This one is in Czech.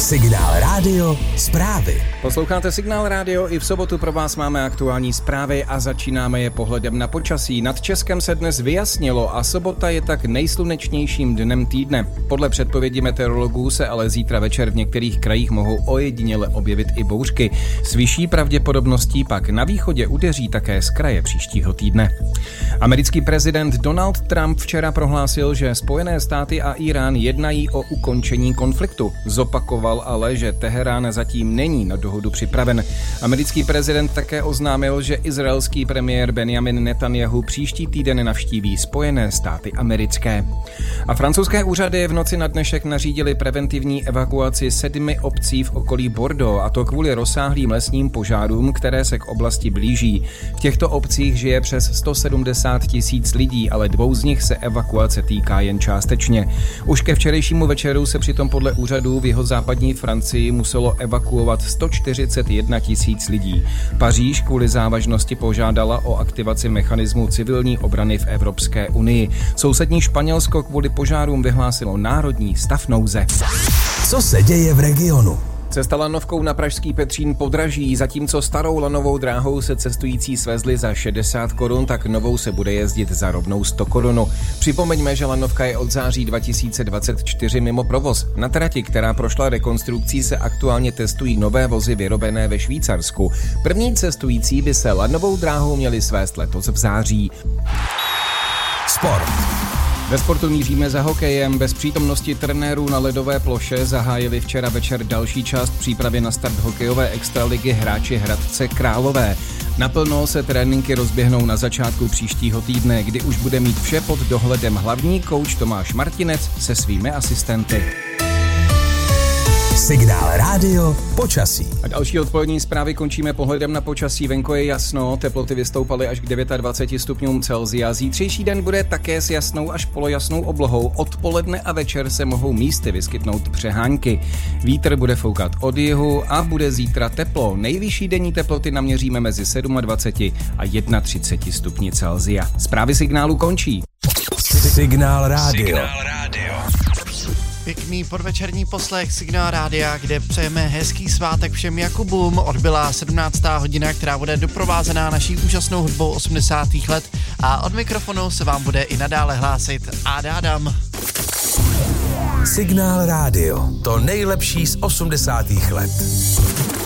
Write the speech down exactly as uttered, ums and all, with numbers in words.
Signál Rádio zprávy. Posloucháte Signál Rádio, i v sobotu pro vás máme aktuální zprávy a začínáme je pohledem na počasí. Nad Českem se dnes vyjasnilo a sobota je tak nejslunečnějším dnem týdne. Podle předpovědi meteorologů se ale zítra večer v některých krajích mohou ojediněle objevit i bouřky. S vyšší pravděpodobností pak na východě udeří také z kraje příštího týdne. Americký prezident Donald Trump včera prohlásil, že Spojené státy a Irán jednají o ukončení konfliktu. Zopakoval ale, že Teherán zatím není na dohodu připraven. Americký prezident také oznámil, že izraelský premiér Benjamin Netanyahu příští týden navštíví Spojené státy americké. A francouzské úřady v noci na dnešek nařídili preventivní evakuaci sedmi obcí v okolí Bordeaux, a to kvůli rozsáhlým lesním požárům, které se k oblasti blíží. V těchto obcích žije přes sto sedmdesát tisíc lidí, ale dvou z nich se evakuace týká jen částečně. Už ke včerejšímu večeru se přitom podle úřadů v jihozápadní Francii muselo evakuovat sto čtyřicet jedna tisíc lidí. Paříž kvůli závažnosti požádala o aktivaci mechanismu civilní obrany v Evropské unii. Sousední Španělsko kvůli požárům vyhlásilo národní stav nouze. Co se děje v regionu? Cesta lanovkou na pražský Petřín podraží, zatímco starou lanovou dráhou se cestující svezli za šedesát korun, tak novou se bude jezdit za rovnou sto korun. Připomeňme, že lanovka je od září dva tisíce dvacet čtyři mimo provoz. Na trati, která prošla rekonstrukcí, se aktuálně testují nové vozy vyrobené ve Švýcarsku. První cestující by se lanovou dráhou měli svést letos v září. Sport. Ve sportu míříme za hokejem. Bez přítomnosti trenérů na ledové ploše zahájili včera večer další část přípravy na start hokejové extraligy hráči Hradce Králové. Naplno se tréninky rozběhnou na začátku příštího týdne, kdy už bude mít vše pod dohledem hlavní kouč Tomáš Martinec se svými asistenty. Signál Rádio počasí. A další odpolední zprávy končíme pohledem na počasí. Venku je jasno, teploty vystoupaly až k dvaceti devíti stupňům Celsia. Zítřejší den bude také s jasnou až polojasnou oblohou. Odpoledne a večer se mohou místy vyskytnout přehánky. Vítr bude foukat od jihu a bude zítra teplo. Nejvyšší denní teploty naměříme mezi dvaceti sedmi a třiceti jedním stupni Celsia. Zprávy signálu končí. Signál Rádio. Signál Rádio. Pěkný podvečerní poslech Signál Rádia, kde přejeme hezký svátek všem Jakubům. Odbyla sedmnáctá hodina, která bude doprovázená naší úžasnou hudbou osmdesátých let, a od mikrofonu se vám bude i nadále hlásit Áda Adam. Signál Rádio. To nejlepší z osmdesátých let.